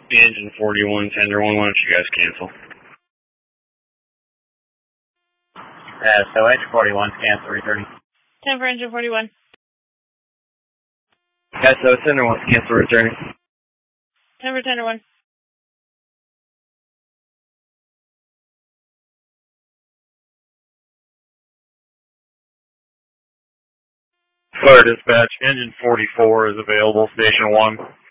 Engine 41, Tender 1, why don't you guys cancel? So Engine 41, cancel, returning. 10 for Engine 41. So Tender 1, cancel, returning. 10 for Tender 1. Florida Dispatch, Engine 44 is available, Station 1.